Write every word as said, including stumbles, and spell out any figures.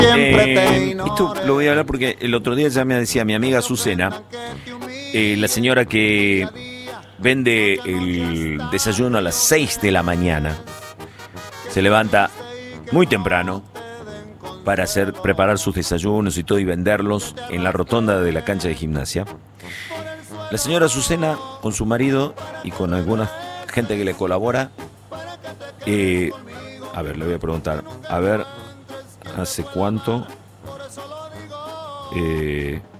Eh, esto lo voy a hablar porque el otro día ya me decía mi amiga Azucena, eh, la señora que vende el desayuno a las seis de la mañana, se levanta muy temprano para hacer, preparar sus desayunos y todo y venderlos en la rotonda de la cancha de gimnasia. La señora Azucena con su marido y con alguna gente que le colabora, eh, a ver, le voy a preguntar, a ver, ¿hace cuánto? Eh,